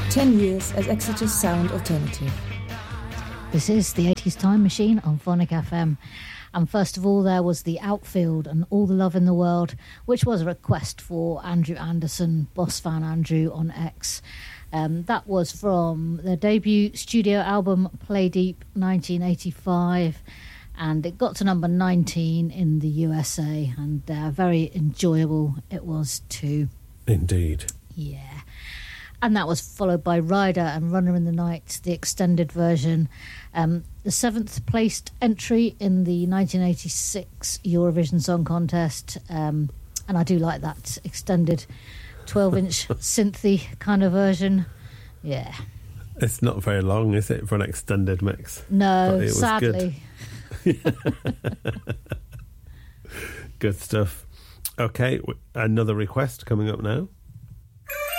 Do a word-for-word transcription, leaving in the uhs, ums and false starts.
ten years as Exeter's sound alternative. This is the eighties Time Machine on Phonic F M. And first of all, there was The Outfield and All the Love in the World, which was a request for Andrew Anderson, Boss Fan Andrew on X. Um, that was from their debut studio album, Play Deep, nineteen eighty-five. And it got to number nineteen in the U S A. And uh, very enjoyable it was too. Indeed. Yeah. And that was followed by Rider and Runner in the Night, the extended version. Um, the seventh placed entry in the nineteen eighty-six Eurovision Song Contest. Um, and I do like that extended twelve-inch synthy kind of version. Yeah. It's not very long, is it, for an extended mix? No, it was sadly. Good. Good stuff. Okay, another request coming up now.